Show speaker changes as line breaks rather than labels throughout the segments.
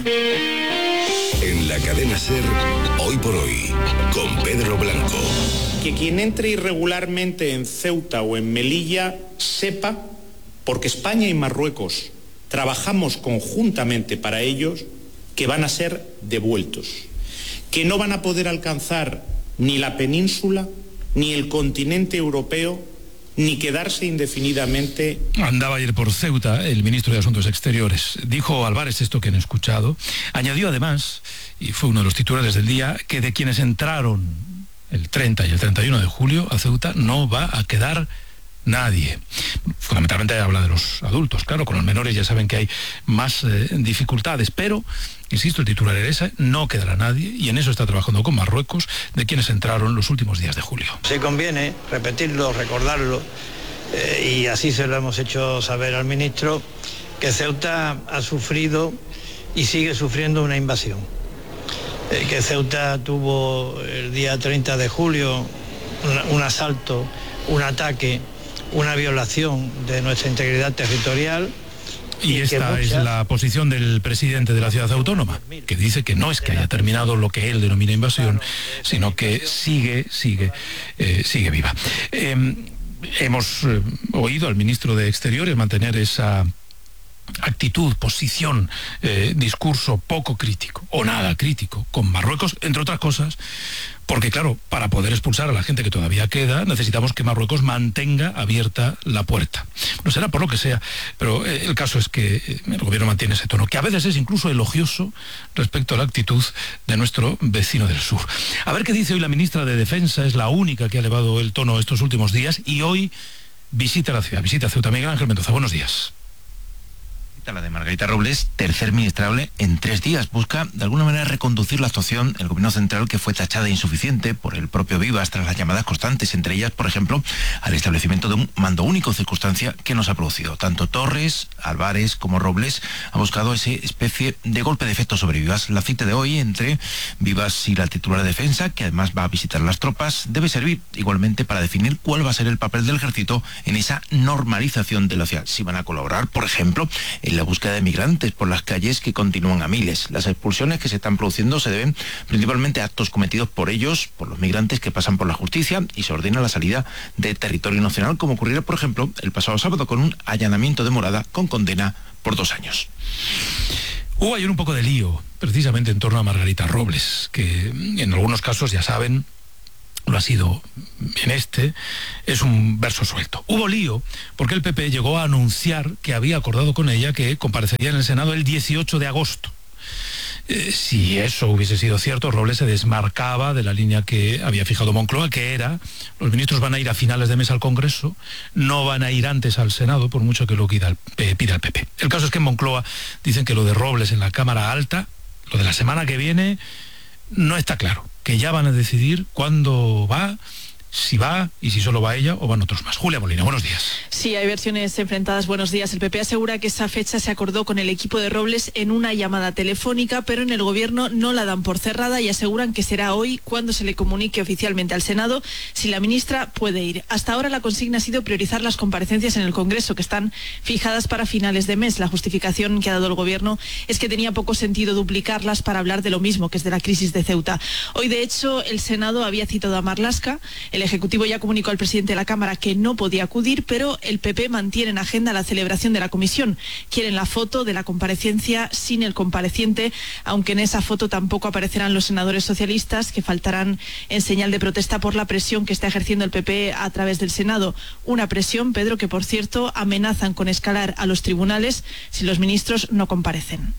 En la cadena SER, Hoy por Hoy, con Pedro Blanco.
Que quien entre irregularmente en Ceuta o en Melilla sepa, porque España y Marruecos trabajamos conjuntamente para ellos, que van a ser devueltos, que no van a poder alcanzar ni la península, ni el continente europeo, ni quedarse indefinidamente.
Andaba ayer por Ceuta el ministro de Asuntos Exteriores. Dijo Álvarez esto que han escuchado. Añadió además, y fue uno de los titulares del día, que de quienes entraron el 30 y el 31 de julio a Ceuta no va a quedar nadie. Fundamentalmente habla de los adultos, claro, con los menores ya saben que hay más dificultades, pero, insisto, el titular era ese, no quedará nadie, y en eso está trabajando con Marruecos, de quienes entraron los últimos días de julio.
Se conviene repetirlo, recordarlo, y así se lo hemos hecho saber al ministro, que Ceuta ha sufrido y sigue sufriendo una invasión. Que Ceuta tuvo el día 30 de julio un asalto, un ataque, una violación de nuestra integridad territorial.
Y esta es la posición del presidente de la ciudad autónoma, que dice que no es que haya terminado lo que él denomina invasión, sino que sigue viva. Hemos oído al ministro de Exteriores mantener esa actitud, posición, discurso poco crítico o nada crítico con Marruecos, entre otras cosas, porque claro, para poder expulsar a la gente que todavía queda, necesitamos que Marruecos mantenga abierta la puerta. No será por lo que sea, pero el caso es que el gobierno mantiene ese tono, que a veces es incluso elogioso respecto a la actitud de nuestro vecino del sur. A ver qué dice hoy la ministra de Defensa, es la única que ha elevado el tono estos últimos días, y hoy visita la ciudad, visita Ceuta. Miguel Ángel Mendoza, buenos días.
La de Margarita Robles, tercer ministrable en 3 días, busca de alguna manera reconducir la actuación del gobierno central, que fue tachada de insuficiente por el propio Vivas tras las llamadas constantes, entre ellas, por ejemplo, al establecimiento de un mando único, circunstancia que nos ha producido. Tanto Torres, Álvarez como Robles han buscado esa especie de golpe de efecto sobre Vivas. La cita de hoy entre Vivas y la titular de Defensa, que además va a visitar las tropas, debe servir igualmente para definir cuál va a ser el papel del ejército en esa normalización de la ciudad. Si van a colaborar, por ejemplo, en la búsqueda de migrantes por las calles, que continúan a miles. Las expulsiones que se están produciendo se deben principalmente a actos cometidos por ellos, por los migrantes que pasan por la justicia, y se ordena la salida de territorio nacional, como ocurriera, por ejemplo, el pasado sábado con un allanamiento de morada con condena por 2 años.
Hubo ayer un poco de lío, precisamente en torno a Margarita Robles, que en algunos casos, ya saben, lo ha sido en es un verso suelto. Hubo lío porque el PP llegó a anunciar que había acordado con ella que comparecería en el Senado el 18 de agosto. Si eso hubiese sido cierto, Robles se desmarcaba de la línea que había fijado Moncloa, que era: los ministros van a ir a finales de mes al Congreso, no van a ir antes al Senado, por mucho que lo pida el PP. El caso es que en Moncloa dicen que lo de Robles en la Cámara Alta, lo de la semana que viene, no está claro, que ya van a decidir cuándo va, si va y si solo va ella o van otros más. Julia Molina, buenos días.
Sí, hay versiones enfrentadas. Buenos días. El PP asegura que esa fecha se acordó con el equipo de Robles en una llamada telefónica, pero en el gobierno no la dan por cerrada y aseguran que será hoy cuando se le comunique oficialmente al Senado si la ministra puede ir. Hasta ahora la consigna ha sido priorizar las comparecencias en el Congreso, que están fijadas para finales de mes. La justificación que ha dado el gobierno es que tenía poco sentido duplicarlas para hablar de lo mismo, que es de la crisis de Ceuta. Hoy, de hecho, el Senado había citado a Marlaska. El Ejecutivo ya comunicó al presidente de la Cámara que no podía acudir, pero el PP mantiene en agenda la celebración de la comisión. Quieren la foto de la comparecencia sin el compareciente, aunque en esa foto tampoco aparecerán los senadores socialistas, que faltarán en señal de protesta por la presión que está ejerciendo el PP a través del Senado. Una presión, Pedro, que por cierto amenazan con escalar a los tribunales si los ministros no comparecen.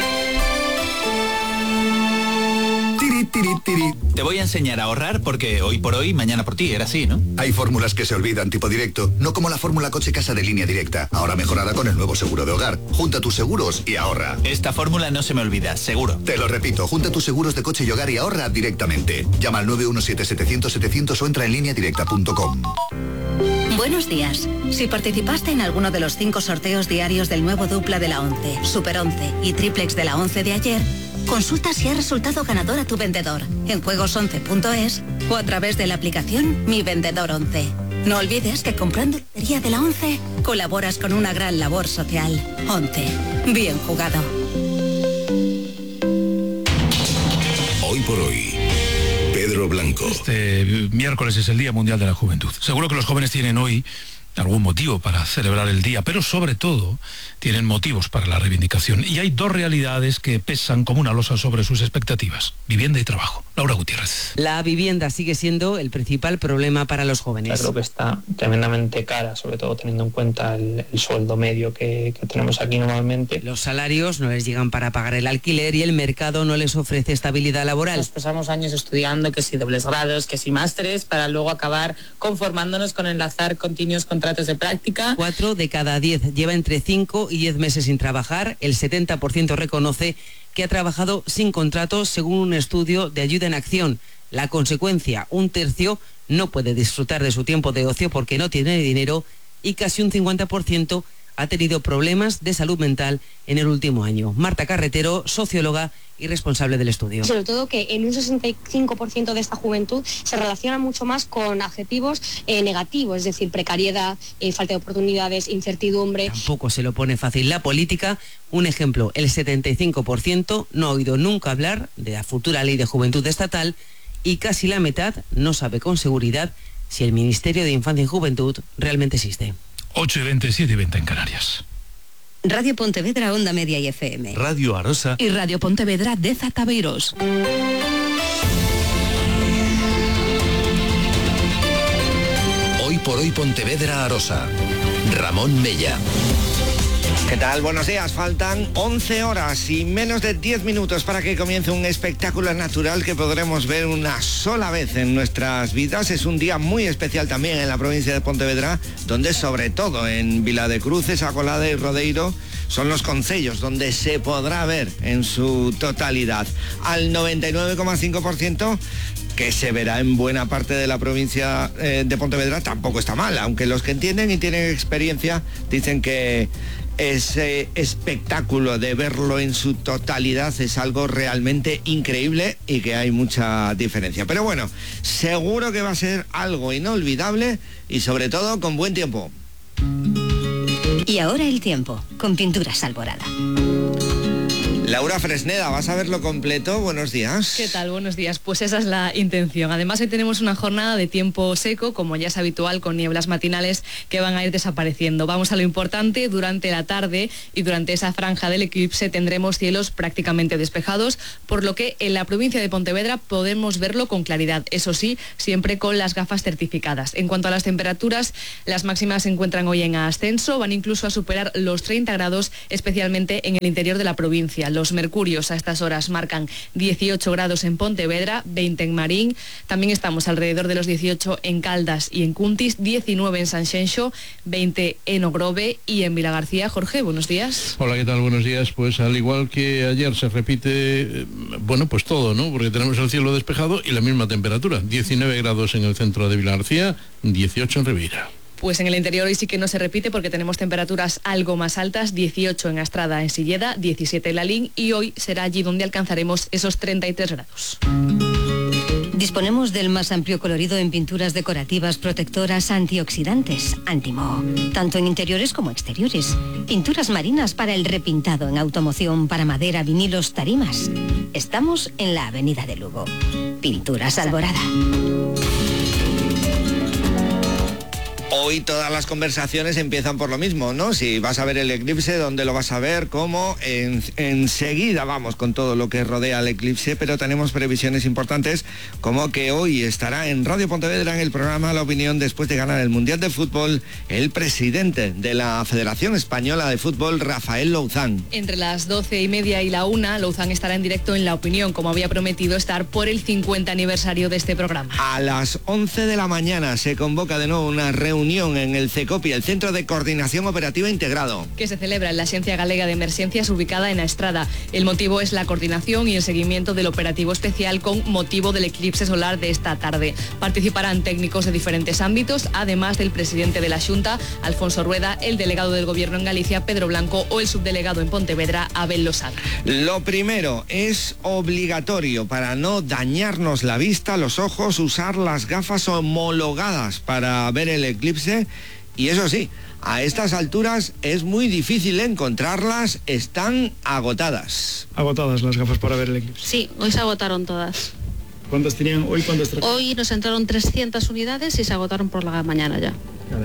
Te voy a enseñar a ahorrar porque hoy por hoy, mañana por ti, era así, ¿no?
Hay fórmulas que se olvidan, tipo directo, no como la fórmula coche-casa de Línea Directa, ahora mejorada con el nuevo seguro de hogar. Junta tus seguros y ahorra.
Esta fórmula no se me olvida, seguro.
Te lo repito, junta tus seguros de coche y hogar y ahorra directamente. Llama al 917-700-700 o entra en lineadirecta.com.
Buenos días. Si participaste en alguno de los 5 sorteos diarios del nuevo dupla de la 11, Super 11 y triplex de la 11 de ayer, consulta si ha resultado ganador a tu vendedor en juegos11.es o a través de la aplicación Mi Vendedor 11. No olvides que comprando lotería de la 11 colaboras con una gran labor social. 11. Bien jugado.
por hoy. Pedro Blanco.
Este miércoles es el Día Mundial de la Juventud. Seguro que los jóvenes tienen hoy algún motivo para celebrar el día, pero sobre todo tienen motivos para la reivindicación. Y hay dos realidades que pesan como una losa sobre sus expectativas: vivienda y trabajo. Laura Gutiérrez.
La vivienda sigue siendo el principal problema para los jóvenes.
Creo que está tremendamente cara, sobre todo teniendo en cuenta el sueldo medio que tenemos aquí normalmente.
Los salarios no les llegan para pagar el alquiler y el mercado no les ofrece estabilidad laboral.
Nos pasamos años estudiando, que si dobles grados, que si másteres, para luego acabar conformándonos con enlazar continuos contratos de práctica.
4 de cada 10 lleva entre 5 y 10 meses sin trabajar. El 70% reconoce que ha trabajado sin contrato, según un estudio de Ayuda en Acción. La consecuencia: un tercio no puede disfrutar de su tiempo de ocio porque no tiene dinero y casi un 50% ha tenido problemas de salud mental en el último año. Marta Carretero, socióloga y responsable del estudio.
Sobre todo que en un 65% de esta juventud se relaciona mucho más con adjetivos negativos, es decir, precariedad, falta de oportunidades, incertidumbre.
Tampoco se lo pone fácil la política. Un ejemplo: el 75% no ha oído nunca hablar de la futura ley de juventud estatal y casi la mitad no sabe con seguridad si el Ministerio de Infancia y Juventud realmente existe.
8:20, 7:20 en Canarias.
Radio Pontevedra, Onda Media y FM.
Radio Arosa.
Y Radio Pontevedra de Zataveiros.
Hoy por hoy Pontevedra Arosa. Ramón Mella.
¿Qué tal? Buenos días. Faltan 11 horas y menos de 10 minutos para que comience un espectáculo natural que podremos ver una sola vez en nuestras vidas. Es un día muy especial también en la provincia de Pontevedra, donde sobre todo en Vila de Cruces, Acolada y Rodeiro son los concellos donde se podrá ver en su totalidad. Al 99,5% que se verá en buena parte de la provincia de Pontevedra tampoco está mal, aunque los que entienden y tienen experiencia dicen que ese espectáculo de verlo en su totalidad es algo realmente increíble y que hay mucha diferencia. Pero bueno, seguro que va a ser algo inolvidable y sobre todo con buen tiempo.
Y ahora el tiempo, con Pinturas Alborada.
Laura Fresneda, ¿vas a verlo completo? Buenos días.
¿Qué tal? Buenos días. Pues esa es la intención. Además, hoy tenemos una jornada de tiempo seco, como ya es habitual, con nieblas matinales que van a ir desapareciendo. Vamos a lo importante: durante la tarde y durante esa franja del eclipse tendremos cielos prácticamente despejados, por lo que en la provincia de Pontevedra podemos verlo con claridad. Eso sí, siempre con las gafas certificadas. En cuanto a las temperaturas, las máximas se encuentran hoy en ascenso, van incluso a superar los 30 grados, especialmente en el interior de la provincia. Los mercurios a estas horas marcan 18 grados en Pontevedra, 20 en Marín, también estamos alrededor de los 18 en Caldas y en Cuntis, 19 en Sanxenxo, 20 en Ogrove y en Vilagarcía. Jorge, buenos días.
Hola, ¿qué tal? Buenos días. Pues al igual que ayer se repite, bueno, pues todo, ¿no? Porque tenemos el cielo despejado y la misma temperatura, 19 grados en el centro de Vilagarcía, 18 en Ribeira.
Pues en el interior hoy sí que no se repite porque tenemos temperaturas algo más altas, 18 en Astrada, en Silleda, 17 en Lalín y hoy será allí donde alcanzaremos esos 33 grados.
Disponemos del más amplio colorido en pinturas decorativas protectoras antioxidantes, Antimo, tanto en interiores como exteriores. Pinturas marinas para el repintado en automoción, para madera, vinilos, tarimas. Estamos en la avenida de Lugo. Pinturas Alborada.
Hoy todas las conversaciones empiezan por lo mismo, ¿no? Si vas a ver el eclipse, ¿dónde lo vas a ver? ¿Cómo? Enseguida vamos con todo lo que rodea al eclipse, pero tenemos previsiones importantes, como que hoy estará en Radio Pontevedra en el programa La Opinión, después de ganar el Mundial de Fútbol, el presidente de la Federación Española de Fútbol, Rafael Louzán.
Entre las 12:30 y la 1, Louzán estará en directo en La Opinión, como había prometido estar por el 50 aniversario de este programa.
A las 11 de la mañana se convoca de nuevo una reunión en el CECOPI, el Centro de Coordinación Operativa Integrado,
que se celebra en la Agencia Galega de Emergencias ubicada en Astrada. El motivo es la coordinación y el seguimiento del operativo especial con motivo del eclipse solar de esta tarde. Participarán técnicos de diferentes ámbitos, además del presidente de la Xunta, Alfonso Rueda, el delegado del Gobierno en Galicia, Pedro Blanco, o el subdelegado en Pontevedra, Abel Losada.
Lo primero, es obligatorio para no dañarnos la vista, los ojos, usar las gafas homologadas para ver el eclipse Y eso sí, a estas alturas es muy difícil encontrarlas, están agotadas.
Agotadas las gafas para ver el eclipse.
Sí, hoy se agotaron todas.
¿Cuántas tenían hoy?
Hoy nos entraron 300 unidades y se agotaron por la mañana ya.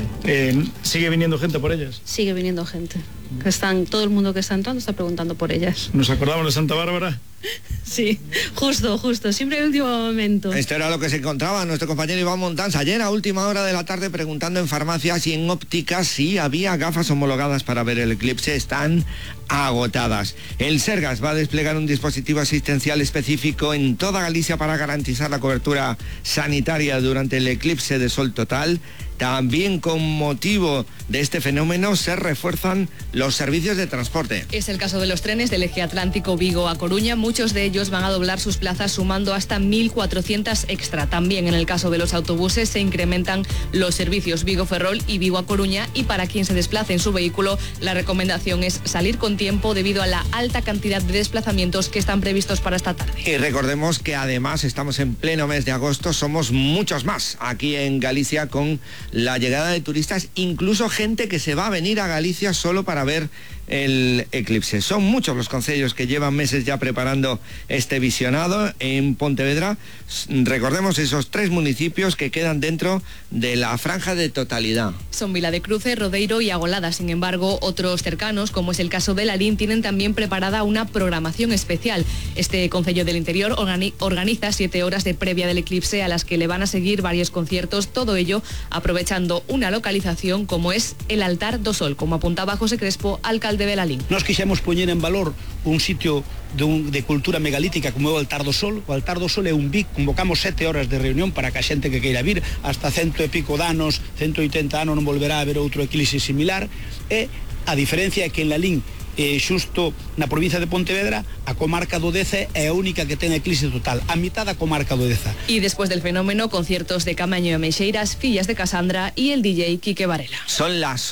¿Sigue viniendo gente por ellas?
Sigue viniendo gente. Todo el mundo que está entrando está preguntando por ellas.
¿Nos acordamos de Santa Bárbara?
Sí, justo, siempre el último momento.
Esto era lo que se encontraba nuestro compañero Iván Montans ayer a última hora de la tarde preguntando en farmacias y en ópticas si había gafas homologadas para ver el eclipse. Están agotadas. El Sergas va a desplegar un dispositivo asistencial específico en toda Galicia para garantizar la cobertura sanitaria durante el eclipse de sol total. También con motivo de este fenómeno se refuerzan los servicios de transporte.
Es el caso de los trenes del eje atlántico Vigo a Coruña. Muchos de ellos van a doblar sus plazas sumando hasta 1.400 extra. También en el caso de los autobuses se incrementan los servicios Vigo-Ferrol y Vigo a Coruña, y para quien se desplace en su vehículo la recomendación es salir con tiempo debido a la alta cantidad de desplazamientos que están previstos para esta tarde.
Y recordemos que además estamos en pleno mes de agosto, somos muchos más aquí en Galicia con la llegada de turistas, incluso gente que se va a venir a Galicia solo para ver el eclipse. Son muchos los concellos que llevan meses ya preparando este visionado. En Pontevedra, recordemos esos 3 municipios que quedan dentro de la franja de totalidad.
Son Vila de Cruce, Rodeiro y Agolada. Sin embargo, otros cercanos, como es el caso de Lalín, tienen también preparada una programación especial. Este concello del interior organiza 7 horas de previa del eclipse a las que le van a seguir varios conciertos, todo ello aprovechando una localización como es el Altar do Sol, como apuntaba José Crespo, alcalde de Lalín.
Nos quixemos poñer en valor un sitio de cultura megalítica como é o Altar do Sol. O Altar do Sol é un BIC, convocamos 7 horas de reunión para que a xente que queira vir, hasta 100 e pico de anos, 180 anos non volverá a haber outro eclipse similar, e a diferencia é que en Lalín, xusto na provincia de Pontevedra, a comarca do Deza é a única que ten eclipse total, a mitad da comarca do Deza.
Y después del fenómeno, conciertos de Camaño e Meixeiras, Fillas de Casandra y el DJ Quique Varela.
Son las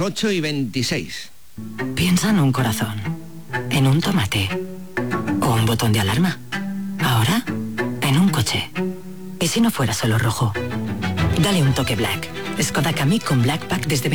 8:26.
Piensa en un corazón, en un tomate o un botón de alarma. Ahora, en un coche. ¿Y si no fuera solo rojo? Dale un toque Black. Skoda Kamiq con Black Pack desde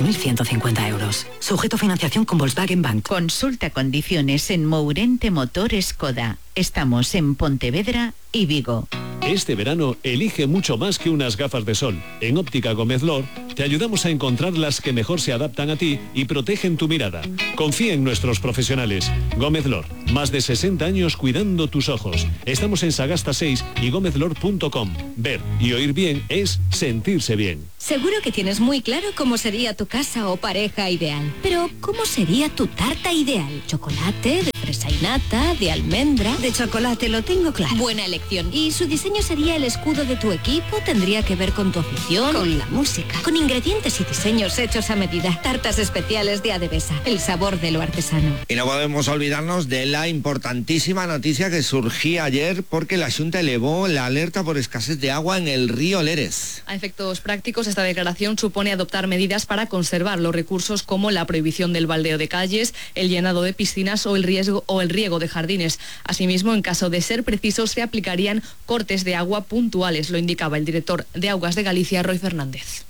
22.150 euros. Sujeto a financiación con Volkswagen Bank.
Consulta condiciones en Mourente Motor Skoda. Estamos en Pontevedra y Vigo.
Este verano elige mucho más que unas gafas de sol. En Óptica Gómez Lor te ayudamos a encontrar las que mejor se adaptan a ti y protegen tu mirada. Confía en nuestros profesionales. Gómez Lor, más de 60 años cuidando tus ojos. Estamos en Sagasta 6 y gómezlor.com. Ver y oír bien es sentirse bien.
Seguro que tienes muy claro cómo sería tu casa o pareja ideal. Pero, ¿cómo sería tu tarta ideal? ¿Chocolate, de fresa y nata, de almendra?
De chocolate, lo tengo claro.
Buena elección. ¿Y su diseño sería el escudo de tu equipo? ¿Tendría que ver con tu afición?
Con la música.
Con ingredientes y diseños hechos a medida. Tartas especiales de Adevesa. El sabor de lo artesano.
Y no podemos olvidarnos de la importantísima noticia que surgía ayer porque la Xunta elevó la alerta por escasez de agua en el río Leres.
A efectos prácticos, esta declaración supone adoptar medidas para conservar los recursos como la prohibición del baldeo de calles, el llenado de piscinas o el riego de jardines. Asimismo, en caso de ser preciso, se aplicarían cortes de agua puntuales, lo indicaba el director de Augas de Galicia, Roy Fernández.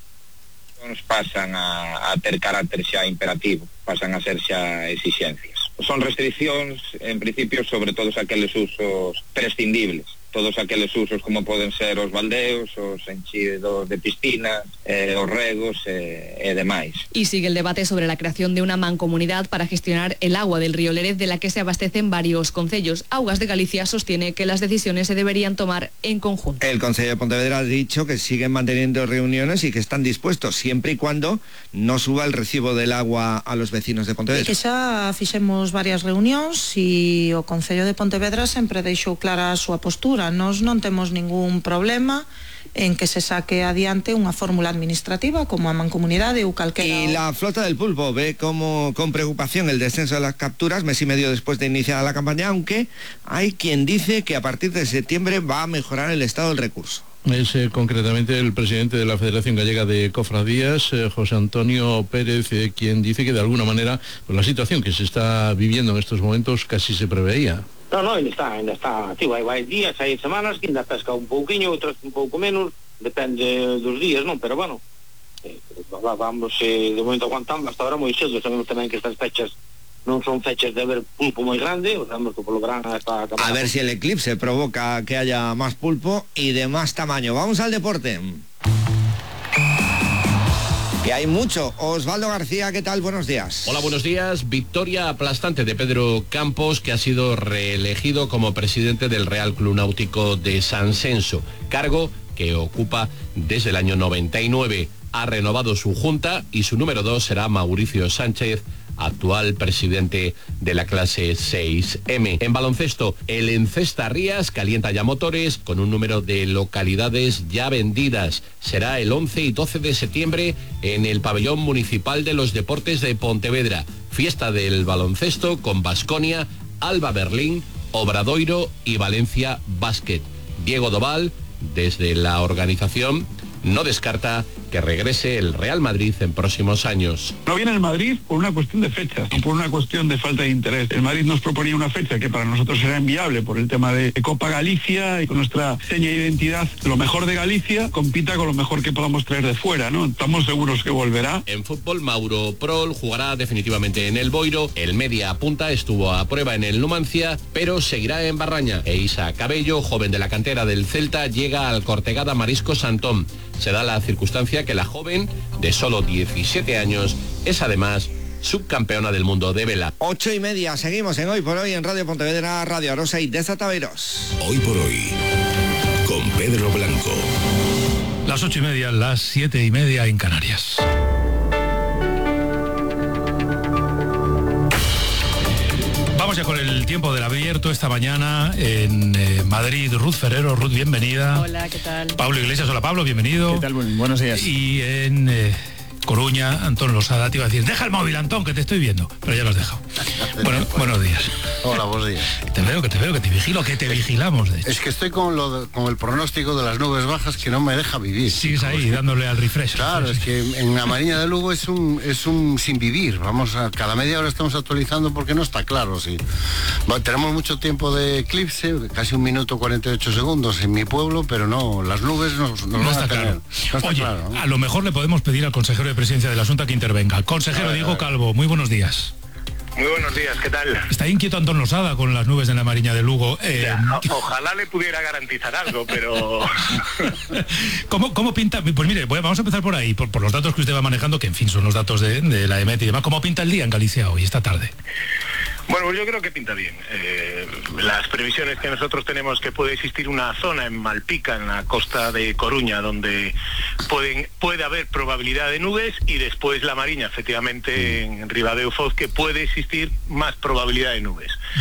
Pasan a ter carácter xa imperativo, pasan a ser xa exigencias. Son restriccións, en principio, sobre todos aqueles usos prescindibles. Todos aqueles usos como poden ser os baldeos, os enchidos de piscinas, os regos e demais.
Y sigue el debate sobre la creación de una mancomunidad para gestionar el agua del río Lérez, de la que se abastecen varios concellos. Augas de Galicia sostiene que las decisiones se deberían tomar en conjunto.
El Concello de Pontevedra ha dicho que siguen manteniendo reuniones y que están dispuestos, siempre y cuando no suba el recibo del agua a los vecinos de Pontevedra.
Que xa fixemos varias reunións e o Concello de Pontevedra sempre deixou clara a súa postura. Nos non temos ningún problema en que se saque adiante unha fórmula administrativa como a mancomunidade ou calquera.
Y la flota del pulpo ve como con preocupación el descenso de las capturas mes y medio después de iniciada la campaña, aunque hay quien dice que a partir de septiembre va a mejorar el estado del recurso.
Es concretamente el presidente de la Federación Gallega de Cofradías, José Antonio Pérez, quien dice que de alguna manera pues, la situación que se está viviendo en estos momentos casi se preveía.
No, ainda está activo, hai días, hai semanas que ainda pesca un pouquiño, outras un pouco menos, depende dos días, non? Pero bueno, Vamos, de momento aguantando hasta ahora moi cedo, sabemos tamén que estas fechas non son fechas de haber pulpo moi grande, o sabemos que polo verán está...
A ver si el eclipse provoca que haya más pulpo y de más tamaño. Vamos al deporte. Que hay mucho. Osvaldo García, ¿qué tal? Buenos días.
Hola, buenos días. Victoria aplastante de Pedro Campos, que ha sido reelegido como presidente del Real Club Náutico de San Senso, cargo que ocupa desde el año 99. Ha renovado su junta y su número 2 será Mauricio Sánchez, actual presidente de la clase 6M. En baloncesto, el Encesta Rías calienta ya motores con un número de localidades ya vendidas. Será el 11 y 12 de septiembre en el Pabellón Municipal de los Deportes de Pontevedra. Fiesta del baloncesto con Baskonia, Alba Berlín, Obradoiro y Valencia Basket. Diego Doval, desde la organización, no descarta que regrese el Real Madrid en próximos años.
No viene el Madrid por una cuestión de fechas, no por una cuestión de falta de interés. El Madrid nos proponía una fecha que para nosotros era inviable por el tema de Copa Galicia y con nuestra seña de identidad, lo mejor de Galicia compita con lo mejor que podamos traer de fuera, ¿no? Estamos seguros que volverá.
En fútbol, Mauro Prol jugará definitivamente en el Boiro. El media punta estuvo a prueba en el Numancia, pero seguirá en Barraña. E Isa Cabello, joven de la cantera del Celta, llega al Cortegada Marisco Santón. Se da la circunstancia que la joven, de solo 17 años, es además subcampeona del mundo de vela.
8:30, seguimos en Hoy por Hoy en Radio Pontevedra, Radio Arosa y Desataveros.
Hoy por Hoy, con Pedro Blanco.
Las 8:30, las 7:30 en Canarias. Vamos ya con el tiempo del abierto esta mañana en Madrid. Ruth Ferrero. Ruth, bienvenida.
Hola, ¿qué tal?
Pablo Iglesias. Hola, Pablo, bienvenido.
¿Qué tal?
Buenos días. Y en Coruña, Antón Losada te iba a decir, deja el móvil, Antón, que te estoy viendo, pero ya lo has dejado. Bueno, buenos días.
Hola, buenos días.
Te veo, que te vigilo, que te vigilamos, de hecho.
Es que estoy con el pronóstico de las nubes bajas que no me deja vivir.
Sigues ahí, dándole al refresh.
Claro, es que en la Mariña de Lugo es un sin vivir. Cada media hora estamos actualizando porque no está claro. Sí. Tenemos mucho tiempo de eclipse, casi 1 minuto 48 segundos en mi pueblo, pero no, las nubes no
está claro. No está claro, ¿no? A lo mejor le podemos pedir al consejero de Presidencia de la Junta que intervenga. Consejero Diego Calvo, muy buenos días.
Muy buenos días, ¿qué tal?
Está inquieto Antón Losada con las nubes en la Mariña de Lugo.
Ojalá le pudiera garantizar algo, pero...
¿Cómo pinta? Pues mire, vamos a empezar por ahí, por los datos que usted va manejando, que en fin son los datos de la EMET y demás. ¿Cómo pinta el día en Galicia hoy, esta tarde?
Bueno, yo creo que pinta bien. Las previsiones que nosotros tenemos que puede existir una zona en Malpica, en la costa de Coruña, donde puede haber probabilidad de nubes, y después la Mariña, efectivamente, en Ribadeo Foz, que puede existir más probabilidad de nubes.